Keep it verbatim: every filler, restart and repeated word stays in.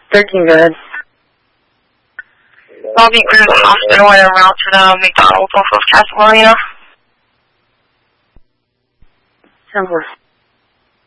thirteen, go ahead. I'll be clear to the hospital and en route to the McDonald's off of Casa Marina. ten four.